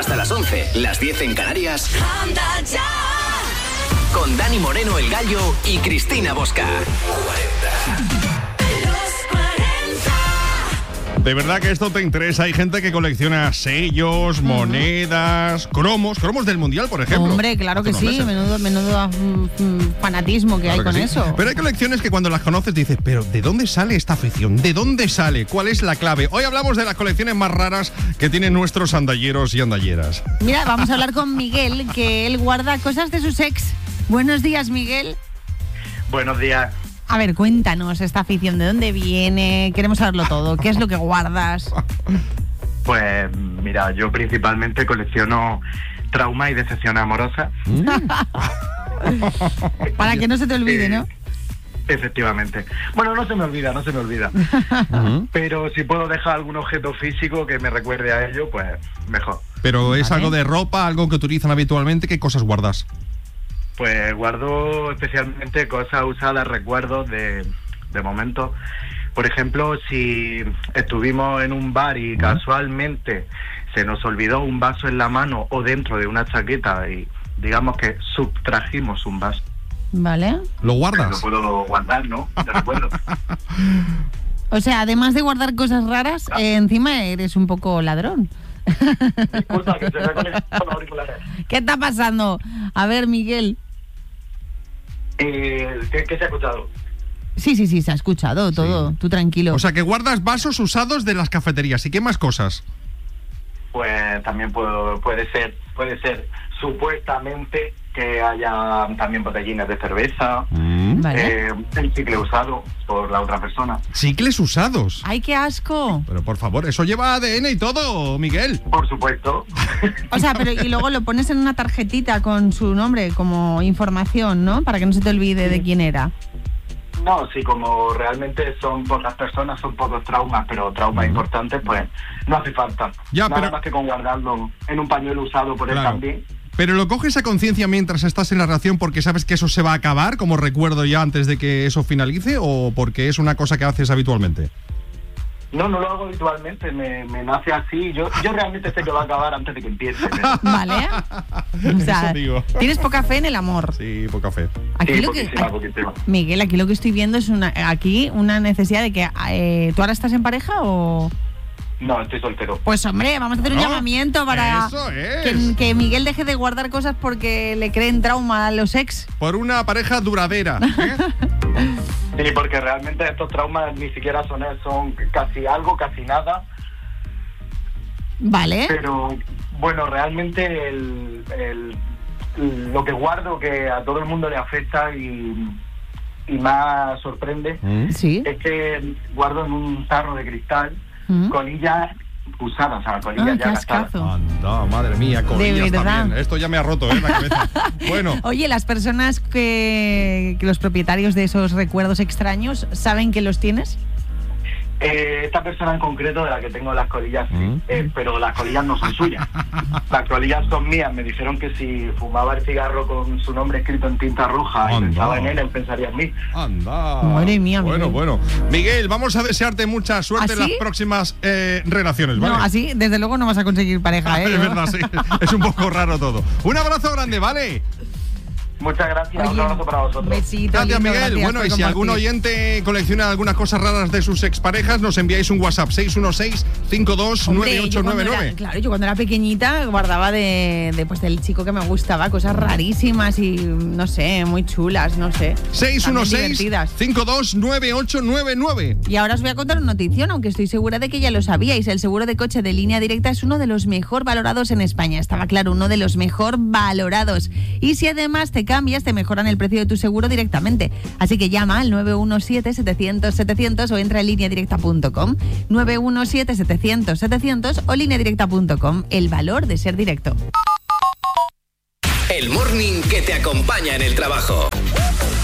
Hasta las 11, las 10 en Canarias. Anda ya. Con Dani Moreno, el Gallo, y Cristina Bosca. 40. De verdad que esto te interesa. Hay gente que colecciona sellos, monedas, cromos del Mundial, por ejemplo. Hombre, claro que sí. Menudo fanatismo que hay con eso. Pero hay colecciones que cuando las conoces dices, pero ¿de dónde sale esta afición? ¿De dónde sale? ¿Cuál es la clave? Hoy hablamos de las colecciones más raras que tienen nuestros andalleros y andalleras. Mira, vamos a hablar con Miguel, que él guarda cosas de sus ex. Buenos días, Miguel. Buenos días. A ver, cuéntanos esta afición, ¿de dónde viene? Queremos saberlo todo. ¿Qué es lo que guardas? Pues mira, yo principalmente colecciono traumas y decepciones amorosas. Para que no se te olvide, ¿no? Efectivamente. Bueno, no se me olvida. Pero si puedo dejar algún objeto físico que me recuerde a ello, pues mejor. Pero ¿es algo de ropa, algo que utilizan habitualmente? ¿Qué cosas guardas? Pues guardo especialmente cosas usadas, recuerdos de momentos. Por ejemplo, si estuvimos en un bar y casualmente se nos olvidó un vaso en la mano o dentro de una chaqueta y digamos que subtrajimos un vaso. Vale. ¿Lo guardas? Lo puedo guardar, ¿no? Te recuerdo. O sea, además de guardar cosas raras, encima eres un poco ladrón. Disculpa, que se me conectan los auriculares. ¿Qué está pasando? A ver, Miguel. ¿Qué se ha escuchado? Sí, se ha escuchado todo. Sí. Tú tranquilo. O sea, que guardas vasos usados de las cafeterías. ¿Y qué más cosas? Pues también puede ser supuestamente que haya también botellines de cerveza, vale. El chicle usado por la otra persona. ¿Chicles usados? ¡Ay, qué asco! Pero por favor, eso lleva ADN y todo, Miguel. Por supuesto. O sea, pero y luego lo pones en una tarjetita con su nombre como información, ¿no? Para que no se te olvide de quién era. No, sí, como realmente son pocas personas, son pocos traumas, pero traumas importantes, pues no hace falta. Ya, nada más que con guardarlo en un pañuelo usado por él también. Pero ¿lo coges a conciencia mientras estás en la relación porque sabes que eso se va a acabar como recuerdo ya antes de que eso finalice o porque es una cosa que haces habitualmente? No lo hago habitualmente, me nace así. Yo realmente sé que va a acabar antes de que empiece. Vale. O sea, tienes poca fe en el amor. Sí, poca fe. Aquí sí, lo poquísima. Miguel, aquí lo que estoy viendo es una necesidad de que ¿tú ahora estás en pareja o...? No, estoy soltero. Pues hombre, vamos a hacer un llamamiento para que Miguel deje de guardar cosas porque le creen trauma a los ex. Por una pareja duradera. Sí, porque realmente estos traumas ni siquiera son casi algo, casi nada. Vale. Pero bueno, realmente lo que guardo que a todo el mundo le afecta y más sorprende es que guardo en un tarro de cristal colillas usadas, o sea, colillas ya gastadas. Anda, madre mía, colillas también. Esto ya me ha roto la cabeza. Bueno. Oye, las personas que los propietarios de esos recuerdos extraños saben que los tienes. Esta persona en concreto de la que tengo las colillas, sí, pero las colillas no son suyas. Las colillas son mías. Me dijeron que si fumaba el cigarro con su nombre escrito en tinta roja y pensaba en él pensaría en mí. Anda. Madre mía, Bueno. Miguel, vamos a desearte mucha suerte en las próximas relaciones, ¿vale? No, así desde luego no vas a conseguir pareja, ¿eh? Es verdad, sí. Es un poco raro todo. Un abrazo grande, ¿vale? Muchas gracias, un abrazo para vosotros. Besito, gracias, lindo, Miguel. Gracias bueno, y si algún oyente colecciona algunas cosas raras de sus exparejas, nos enviáis un WhatsApp 616-529899. Claro, yo cuando era pequeñita guardaba del chico que me gustaba cosas rarísimas y no sé, muy chulas, no sé. 616-529899. Y ahora os voy a contar una notición, aunque estoy segura de que ya lo sabíais. El seguro de coche de Línea Directa es uno de los mejor valorados en España. Estaba claro, uno de los mejor valorados. Y si además te cambias, te mejoran el precio de tu seguro directamente. Así que llama al 917-700-700 o entra en lineadirecta.com. 917-700-700 o lineadirecta.com. El valor de ser directo. El morning que te acompaña en el trabajo.